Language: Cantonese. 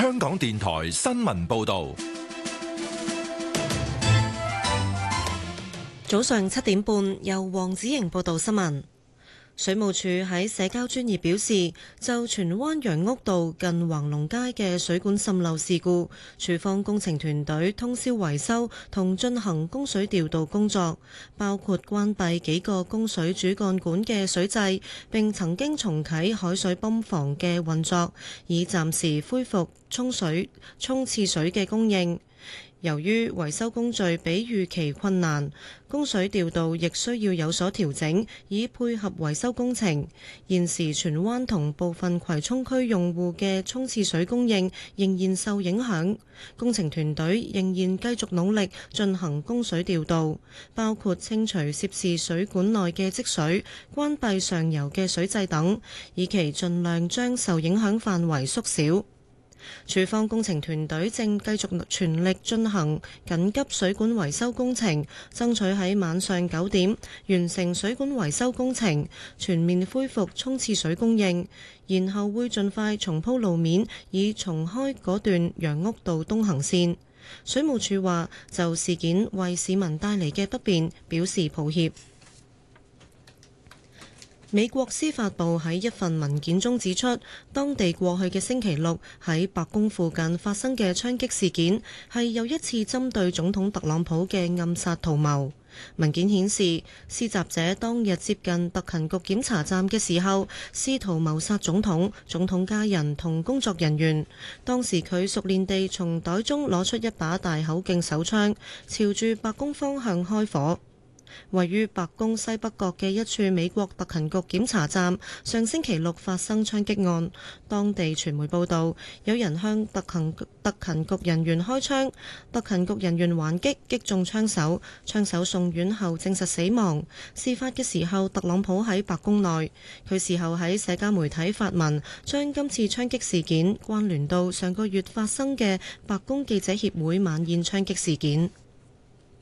香港電台新聞報道。 早上7點半，由黃子瑩報道新聞。水務署喺社交專頁表示，就荃灣楊屋道近橫龍街嘅水管滲漏事故，署方工程團隊通宵維修同進行供水調度工作，包括關閉幾個供水主幹管嘅水掣，並曾經重啟海水泵房嘅運作，以暫時恢復沖廁水嘅供應。由於維修工序比預期困難，供水調度亦需要有所調整，以配合維修工程。現時荃灣同部分葵涌區用戶嘅沖廁水供應仍然受影響，工程團隊仍然繼續努力進行供水調度，包括清除涉事水管內嘅積水、關閉上游嘅水掣等，以期盡量將受影響範圍縮小。署方工程團隊正繼續全力進行緊急水管維修工程，爭取喺晚上9點完成水管維修工程，全面恢復沖廁水供應，然後會盡快重鋪路面，以重開嗰段楊屋道東行線。水務署話就事件為市民帶嚟嘅不便表示抱歉。美國司法部喺一份文件中指出，當地過去嘅星期六喺白宮附近發生嘅槍擊事件係又一次針對總統特朗普嘅暗殺圖謀。文件顯示，施襲者當日接近特勤局檢查站嘅時候，試圖謀殺總統、總統家人同工作人員。當時佢熟練地從袋中攞出一把大口徑手槍，朝住白宮方向開火。位於白宮西北角嘅一處美國特勤局檢查站，上星期六發生槍擊案。當地傳媒報道，有人向特勤局人員開槍，特勤局人員還擊，擊中槍手，槍手送院後證實死亡。事發嘅時候，特朗普喺白宮內，佢事後喺社交媒體發文，將今次槍擊事件關聯到上個月發生嘅白宮記者協會晚宴槍擊事件。